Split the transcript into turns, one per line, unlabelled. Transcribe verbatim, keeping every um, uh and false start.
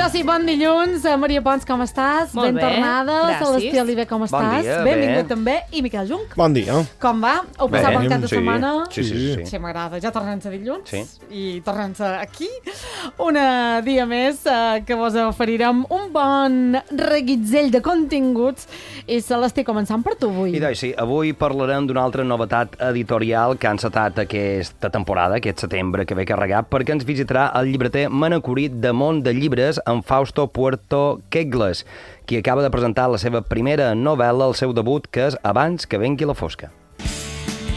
Això sí, bon dilluns. Maria Pons, com estàs?
Molt
ben
bé,
tornada.
gràcies.
Celestí Oliver, com estàs?
dia,
Benvingut
bé.
també. I Miquel Junc.
Bon dia.
Com va? Heu passat
Bé,
bon cap de
sí.
setmana?
Sí, sí, sí.
Sí, m'agrada. Ja tornem-se dilluns.
Sí.
I tornem-se aquí. Un dia més eh, que vos oferirem un bon reguitzell de continguts. I Celestí, començant per tu avui.
I doncs sí, avui parlarem d'una altra novetat editorial que ha encetat aquesta temporada, aquest setembre que ve carregat, perquè ens visitarà el llibreter manacorit de Món de Llibres, en Fausto Puerto Quegles, qui acaba de presentar la seva primera novel·la, el seu debut, que és Abans que vengui la fosca.